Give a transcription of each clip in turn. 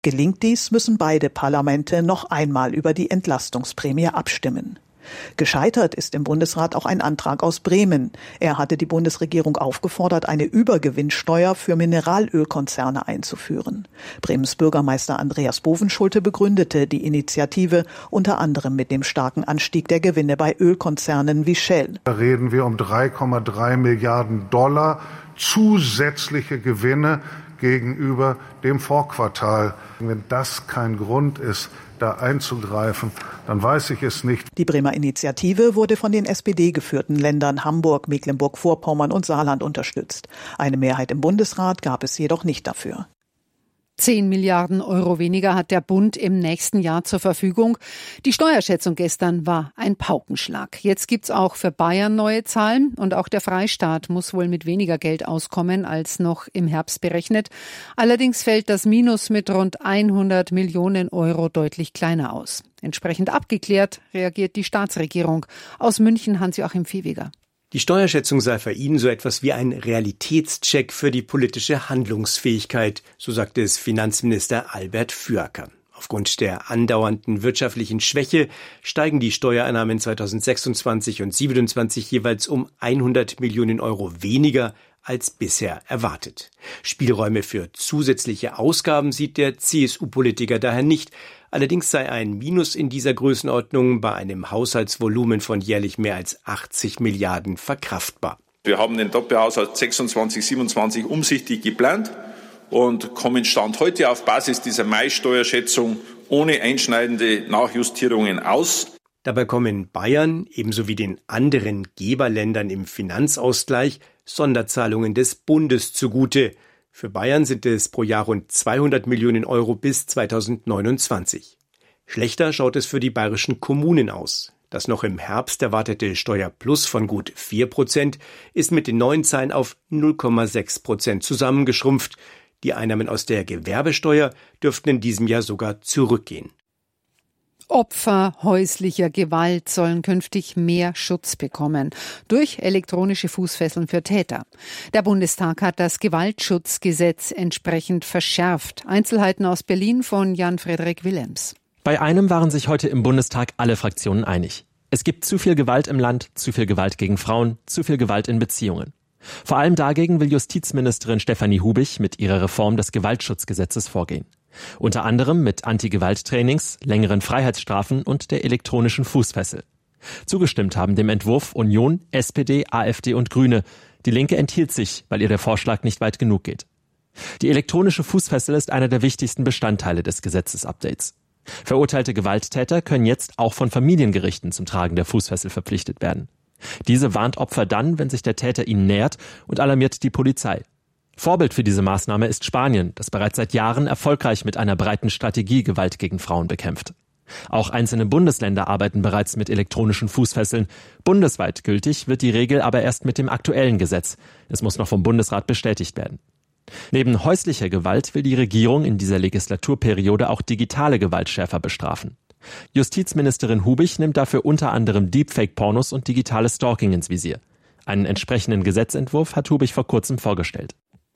Gelingt dies, müssen beide Parlamente noch einmal über die Entlastungsprämie abstimmen. Gescheitert ist im Bundesrat auch ein Antrag aus Bremen. Er hatte die Bundesregierung aufgefordert, eine Übergewinnsteuer für Mineralölkonzerne einzuführen. Bremens Bürgermeister Andreas Bovenschulte begründete die Initiative unter anderem mit dem starken Anstieg der Gewinne bei Ölkonzernen wie Shell. Da reden wir um 3,3 Milliarden $ zusätzliche Gewinne gegenüber dem Vorquartal. Wenn das kein Grund ist, da einzugreifen, dann weiß ich es nicht. Die Bremer Initiative wurde von den SPD-geführten Ländern Hamburg, Mecklenburg-Vorpommern und Saarland unterstützt. Eine Mehrheit im Bundesrat gab es jedoch nicht dafür. 10 Milliarden Euro weniger hat der Bund im nächsten Jahr zur Verfügung. Die Steuerschätzung gestern war ein Paukenschlag. Jetzt gibt's auch für Bayern neue Zahlen und auch der Freistaat muss wohl mit weniger Geld auskommen als noch im Herbst berechnet. Allerdings fällt das Minus mit rund 100 Millionen Euro deutlich kleiner aus. Entsprechend abgeklärt reagiert die Staatsregierung. Aus München Hans-Joachim Viehweger. Die Steuerschätzung sei für ihn so etwas wie ein Realitätscheck für die politische Handlungsfähigkeit, so sagte es Finanzminister Albert Fürker. Aufgrund der andauernden wirtschaftlichen Schwäche steigen die Steuereinnahmen 2026 und 2027 jeweils um 100 Millionen Euro weniger als bisher erwartet. Spielräume für zusätzliche Ausgaben sieht der CSU-Politiker daher nicht. Allerdings sei ein Minus in dieser Größenordnung bei einem Haushaltsvolumen von jährlich mehr als 80 Milliarden verkraftbar. Wir haben den Doppelhaushalt 26, 27 umsichtig geplant und kommen Stand heute auf Basis dieser Mai-Steuerschätzung ohne einschneidende Nachjustierungen aus. Dabei kommen Bayern ebenso wie den anderen Geberländern im Finanzausgleich Sonderzahlungen des Bundes zugute. Für Bayern sind es pro Jahr rund 200 Millionen Euro bis 2029. Schlechter schaut es für die bayerischen Kommunen aus. Das noch im Herbst erwartete Steuerplus von gut 4% ist mit den neuen Zahlen auf 0,6% zusammengeschrumpft. Die Einnahmen aus der Gewerbesteuer dürften in diesem Jahr sogar zurückgehen. Opfer häuslicher Gewalt sollen künftig mehr Schutz bekommen durch elektronische Fußfesseln für Täter. Der Bundestag hat das Gewaltschutzgesetz entsprechend verschärft. Einzelheiten aus Berlin von Jan-Frederik Willems. Bei einem waren sich heute im Bundestag alle Fraktionen einig. Es gibt zu viel Gewalt im Land, zu viel Gewalt gegen Frauen, zu viel Gewalt in Beziehungen. Vor allem dagegen will Justizministerin Stefanie Hubich mit ihrer Reform des Gewaltschutzgesetzes vorgehen. Unter anderem mit Anti-Gewalt-Trainings, längeren Freiheitsstrafen und der elektronischen Fußfessel. Zugestimmt haben dem Entwurf Union, SPD, AfD und Grüne. Die Linke enthielt sich, weil ihr der Vorschlag nicht weit genug geht. Die elektronische Fußfessel ist einer der wichtigsten Bestandteile des Gesetzesupdates. Verurteilte Gewalttäter können jetzt auch von Familiengerichten zum Tragen der Fußfessel verpflichtet werden. Diese warnt Opfer dann, wenn sich der Täter ihnen nähert, und alarmiert die Polizei. Vorbild für diese Maßnahme ist Spanien, das bereits seit Jahren erfolgreich mit einer breiten Strategie Gewalt gegen Frauen bekämpft. Auch einzelne Bundesländer arbeiten bereits mit elektronischen Fußfesseln. Bundesweit gültig wird die Regel aber erst mit dem aktuellen Gesetz. Es muss noch vom Bundesrat bestätigt werden. Neben häuslicher Gewalt will die Regierung in dieser Legislaturperiode auch digitale Gewalt schärfer bestrafen. Justizministerin Hubich nimmt dafür unter anderem Deepfake-Pornos und digitales Stalking ins Visier. Einen entsprechenden Gesetzentwurf hat Hubich vor kurzem vorgestellt.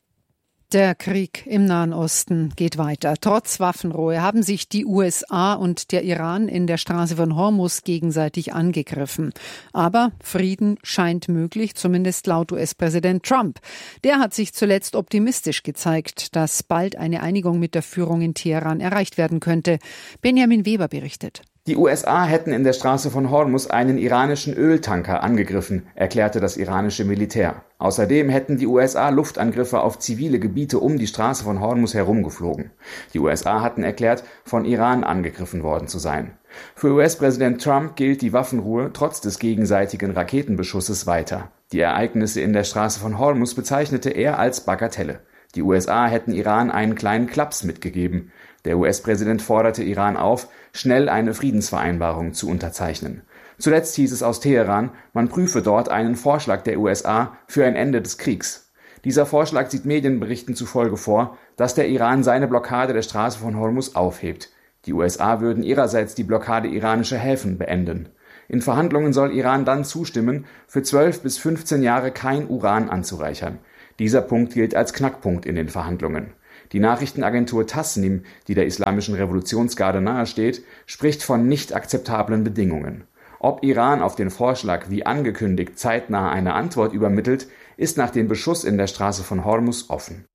Der Krieg im Nahen Osten geht weiter. Trotz Waffenruhe haben sich die USA und der Iran in der Straße von Hormuz gegenseitig angegriffen. Aber Frieden scheint möglich, zumindest laut US-Präsident Trump. Der hat sich zuletzt optimistisch gezeigt, dass bald eine Einigung mit der Führung in Teheran erreicht werden könnte. Benjamin Weber berichtet. Die USA hätten in der Straße von Hormuz einen iranischen Öltanker angegriffen, erklärte das iranische Militär. Außerdem hätten die USA Luftangriffe auf zivile Gebiete um die Straße von Hormuz herumgeflogen. Die USA hatten erklärt, von Iran angegriffen worden zu sein. Für US-Präsident Trump gilt die Waffenruhe trotz des gegenseitigen Raketenbeschusses weiter. Die Ereignisse in der Straße von Hormuz bezeichnete er als Bagatelle. Die USA hätten Iran einen kleinen Klaps mitgegeben. Der US-Präsident forderte Iran auf, schnell eine Friedensvereinbarung zu unterzeichnen. Zuletzt hieß es aus Teheran, man prüfe dort einen Vorschlag der USA für ein Ende des Kriegs. Dieser Vorschlag sieht Medienberichten zufolge vor, dass der Iran seine Blockade der Straße von Hormuz aufhebt. Die USA würden ihrerseits die Blockade iranischer Häfen beenden. In Verhandlungen soll Iran dann zustimmen, für 12 bis 15 Jahre kein Uran anzureichern. Dieser Punkt gilt als Knackpunkt in den Verhandlungen. Die Nachrichtenagentur Tasnim, die der Islamischen Revolutionsgarde nahesteht, spricht von nicht akzeptablen Bedingungen. Ob Iran auf den Vorschlag, wie angekündigt, zeitnah eine Antwort übermittelt, ist nach dem Beschuss in der Straße von Hormuz offen.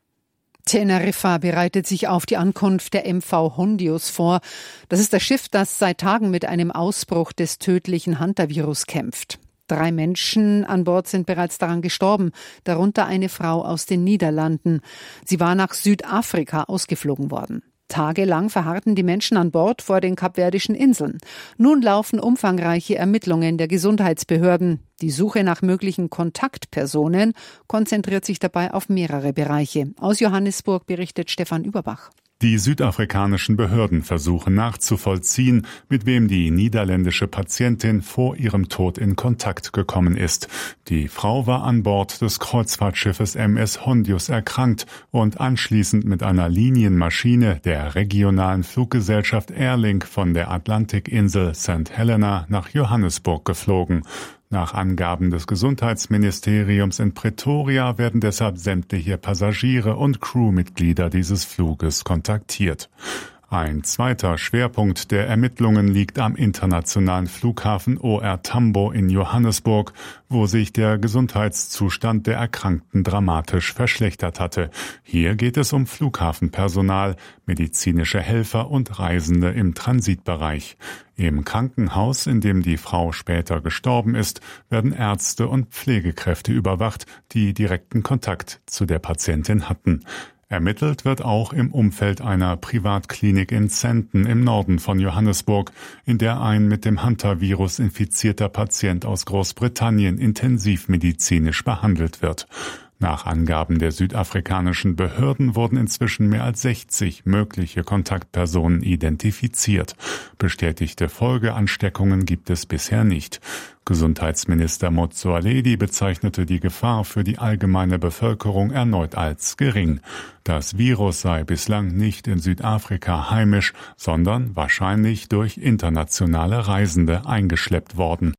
Teneriffa bereitet sich auf die Ankunft der MV Hondius vor. Das ist das Schiff, das seit Tagen mit einem Ausbruch des tödlichen Hantavirus kämpft. 3 Menschen an Bord sind bereits daran gestorben, darunter eine Frau aus den Niederlanden. Sie war nach Südafrika ausgeflogen worden. Tagelang verharrten die Menschen an Bord vor den Kapverdischen Inseln. Nun laufen umfangreiche Ermittlungen der Gesundheitsbehörden. Die Suche nach möglichen Kontaktpersonen konzentriert sich dabei auf mehrere Bereiche. Aus Johannesburg berichtet Stefan Überbach. Die südafrikanischen Behörden versuchen nachzuvollziehen, mit wem die niederländische Patientin vor ihrem Tod in Kontakt gekommen ist. Die Frau war an Bord des Kreuzfahrtschiffes MS Hondius erkrankt und anschließend mit einer Linienmaschine der regionalen Fluggesellschaft Airlink von der Atlantikinsel St. Helena nach Johannesburg geflogen. Nach Angaben des Gesundheitsministeriums in Pretoria werden deshalb sämtliche Passagiere und Crewmitglieder dieses Fluges kontaktiert. Ein zweiter Schwerpunkt der Ermittlungen liegt am internationalen Flughafen OR Tambo in Johannesburg, wo sich der Gesundheitszustand der Erkrankten dramatisch verschlechtert hatte. Hier geht es um Flughafenpersonal, medizinische Helfer und Reisende im Transitbereich. Im Krankenhaus, in dem die Frau später gestorben ist, werden Ärzte und Pflegekräfte überwacht, die direkten Kontakt zu der Patientin hatten. Ermittelt wird auch im Umfeld einer Privatklinik in Sandton im Norden von Johannesburg, in der ein mit dem Hantavirus infizierter Patient aus Großbritannien intensivmedizinisch behandelt wird. Nach Angaben der südafrikanischen Behörden wurden inzwischen mehr als 60 mögliche Kontaktpersonen identifiziert. Bestätigte Folgeansteckungen gibt es bisher nicht. Gesundheitsminister Motsoaledi bezeichnete die Gefahr für die allgemeine Bevölkerung erneut als gering. Das Virus sei bislang nicht in Südafrika heimisch, sondern wahrscheinlich durch internationale Reisende eingeschleppt worden.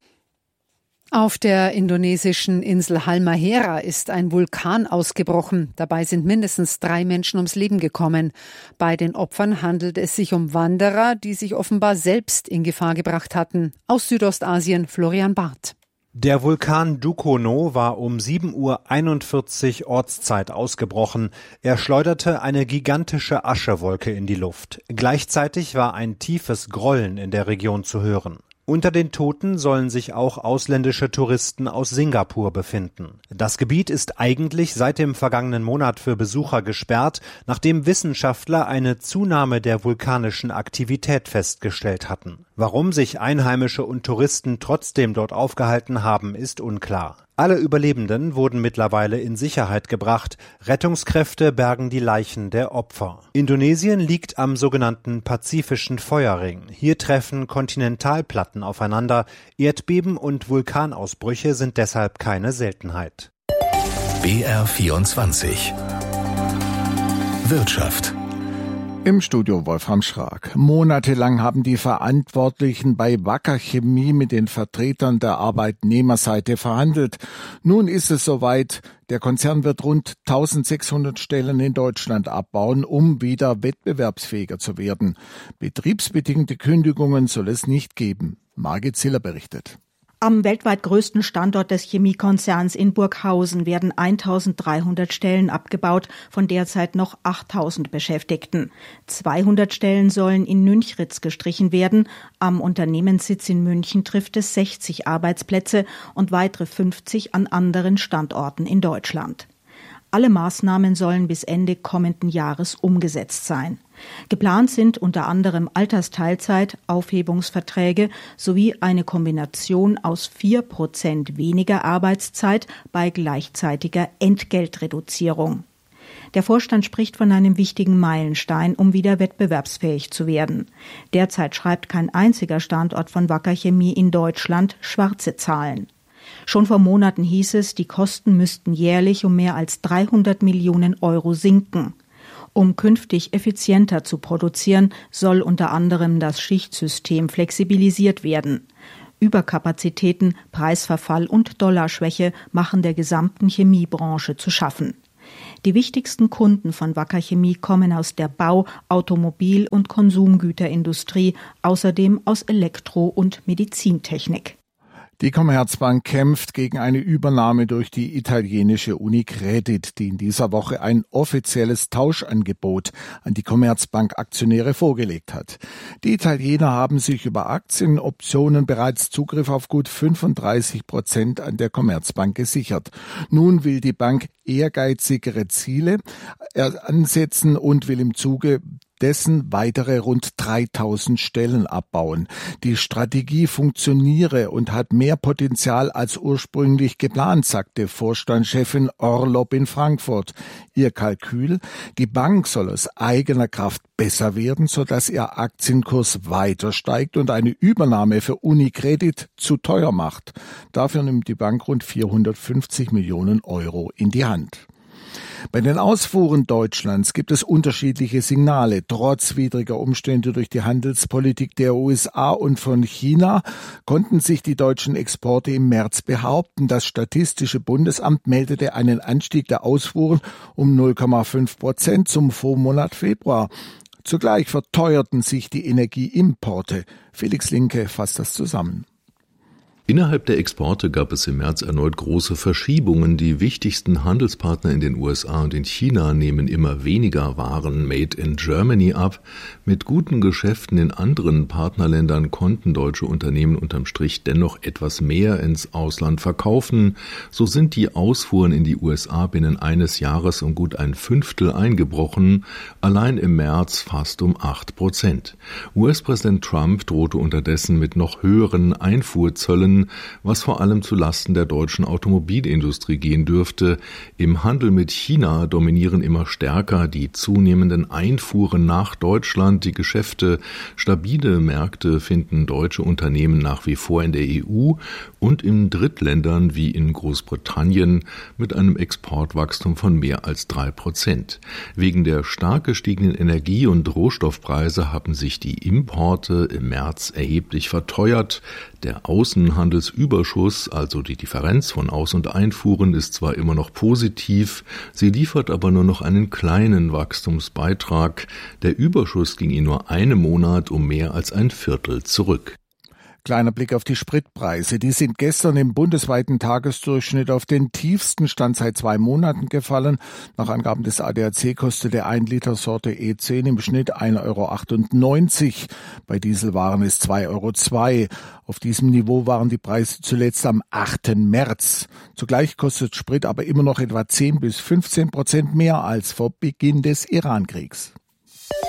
Auf der indonesischen Insel Halmahera ist ein Vulkan ausgebrochen. Dabei sind mindestens 3 Menschen ums Leben gekommen. Bei den Opfern handelt es sich um Wanderer, die sich offenbar selbst in Gefahr gebracht hatten. Aus Südostasien Florian Barth. Der Vulkan Dukono war um 7:41 Uhr Ortszeit ausgebrochen. Er schleuderte eine gigantische Aschewolke in die Luft. Gleichzeitig war ein tiefes Grollen in der Region zu hören. Unter den Toten sollen sich auch ausländische Touristen aus Singapur befinden. Das Gebiet ist eigentlich seit dem vergangenen Monat für Besucher gesperrt, nachdem Wissenschaftler eine Zunahme der vulkanischen Aktivität festgestellt hatten. Warum sich Einheimische und Touristen trotzdem dort aufgehalten haben, ist unklar. Alle Überlebenden wurden mittlerweile in Sicherheit gebracht. Rettungskräfte bergen die Leichen der Opfer. Indonesien liegt am sogenannten Pazifischen Feuerring. Hier treffen Kontinentalplatten aufeinander. Erdbeben und Vulkanausbrüche sind deshalb keine Seltenheit. BR24 Wirtschaft. Im Studio Wolfram Schrag. Monatelang haben die Verantwortlichen bei Wacker Chemie mit den Vertretern der Arbeitnehmerseite verhandelt. Nun ist es soweit. Der Konzern wird rund 1600 Stellen in Deutschland abbauen, um wieder wettbewerbsfähiger zu werden. Betriebsbedingte Kündigungen soll es nicht geben. Margit Ziller berichtet. Am weltweit größten Standort des Chemiekonzerns in Burghausen werden 1300 Stellen abgebaut, von derzeit noch 8000 Beschäftigten. 200 Stellen sollen in Nünchritz gestrichen werden. Am Unternehmenssitz in München trifft es 60 Arbeitsplätze und weitere 50 an anderen Standorten in Deutschland. Alle Maßnahmen sollen bis Ende kommenden Jahres umgesetzt sein. Geplant sind unter anderem Altersteilzeit, Aufhebungsverträge sowie eine Kombination aus 4% weniger Arbeitszeit bei gleichzeitiger Entgeltreduzierung. Der Vorstand spricht von einem wichtigen Meilenstein, um wieder wettbewerbsfähig zu werden. Derzeit schreibt kein einziger Standort von Wacker Chemie in Deutschland schwarze Zahlen. Schon vor Monaten hieß es, die Kosten müssten jährlich um mehr als 300 Millionen Euro sinken. Um künftig effizienter zu produzieren, soll unter anderem das Schichtsystem flexibilisiert werden. Überkapazitäten, Preisverfall und Dollarschwäche machen der gesamten Chemiebranche zu schaffen. Die wichtigsten Kunden von Wacker Chemie kommen aus der Bau-, Automobil- und Konsumgüterindustrie, außerdem aus Elektro- und Medizintechnik. Die Commerzbank kämpft gegen eine Übernahme durch die italienische Unicredit, die in dieser Woche ein offizielles Tauschangebot an die Commerzbank-Aktionäre vorgelegt hat. Die Italiener haben sich über Aktienoptionen bereits Zugriff auf gut 35% an der Commerzbank gesichert. Nun will die Bank ehrgeizigere Ziele ansetzen und will im Zuge dessen weitere rund 3000 Stellen abbauen. Die Strategie funktioniere und hat mehr Potenzial als ursprünglich geplant, sagte Vorstandschefin Orlob in Frankfurt. Ihr Kalkül: Die Bank soll aus eigener Kraft besser werden, sodass ihr Aktienkurs weiter steigt und eine Übernahme für Unicredit zu teuer macht. Dafür nimmt die Bank rund 450 Millionen Euro in die Hand. Bei den Ausfuhren Deutschlands gibt es unterschiedliche Signale. Trotz widriger Umstände durch die Handelspolitik der USA und von China konnten sich die deutschen Exporte im März behaupten. Das Statistische Bundesamt meldete einen Anstieg der Ausfuhren um 0,5% zum Vormonat Februar. Zugleich verteuerten sich die Energieimporte. Felix Linke fasst das zusammen. Innerhalb der Exporte gab es im März erneut große Verschiebungen. Die wichtigsten Handelspartner in den USA und in China nehmen immer weniger Waren made in Germany ab. Mit guten Geschäften in anderen Partnerländern konnten deutsche Unternehmen unterm Strich dennoch etwas mehr ins Ausland verkaufen. So sind die Ausfuhren in die USA binnen eines Jahres um gut ein Fünftel eingebrochen, allein im März fast um 8%. US-Präsident Trump drohte unterdessen mit noch höheren Einfuhrzöllen, was vor allem zu Lasten der deutschen Automobilindustrie gehen dürfte. Im Handel mit China dominieren immer stärker die zunehmenden Einfuhren nach Deutschland. Die Geschäfte, stabile Märkte finden deutsche Unternehmen nach wie vor in der EU und in Drittländern wie in Großbritannien mit einem Exportwachstum von mehr als 3%. Wegen der stark gestiegenen Energie- und Rohstoffpreise haben sich die Importe im März erheblich verteuert. Der Außenhandelsüberschuss, also die Differenz von Aus- und Einfuhren, ist zwar immer noch positiv, sie liefert aber nur noch einen kleinen Wachstumsbeitrag. Der Überschuss ging in nur einem Monat um mehr als ein Viertel zurück. Kleiner Blick auf die Spritpreise. Die sind gestern im bundesweiten Tagesdurchschnitt auf den tiefsten Stand seit 2 Monaten gefallen. Nach Angaben des ADAC kostete 1 Liter Sorte E10 im Schnitt 1,98 €. Bei Diesel waren es 2,02 €. Auf diesem Niveau waren die Preise zuletzt am 8. März. Zugleich kostet Sprit aber immer noch etwa 10 bis 15% mehr als vor Beginn des Irankriegs.